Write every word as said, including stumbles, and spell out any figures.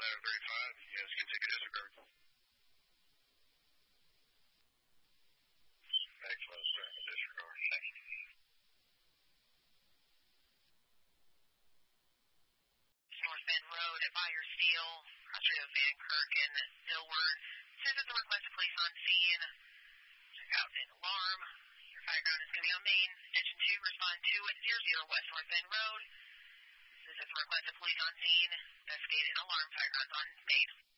matter thirty-five. Yes, you can take a disregard. Excellent, sir. Disregard. Thank you. North Bend Road at Fire Steel, cross-street of Van Kirk and Dilworth. Citizens are requested police on scene. Check out an alarm. Your fireground is going to be on Main. Engine two, respond to at zero zero West North Bend Road. Citizens are requested police on scene. Investigate an alarm. Fireground's on Main.